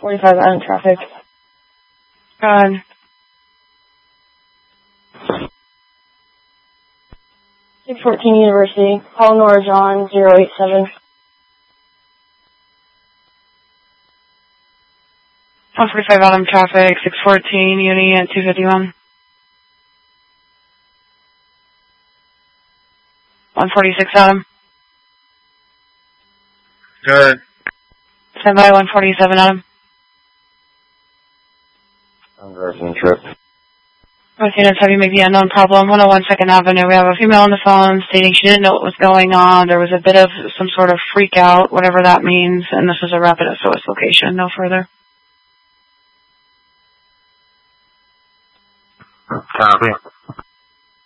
45 Adam traffic. Go ahead. Six 14 University. Call Nora John 087. 145 Adam traffic, 614 Uni at 251. 146 Adam. Good. Stand by 147 Adam. Conversion trip. Most units have you make the unknown problem. 101 Second Avenue. We have a female on the phone stating she didn't know what was going on. There was a bit of some sort of freak out, whatever that means, and this is a rapid SOS location. No further. Copy.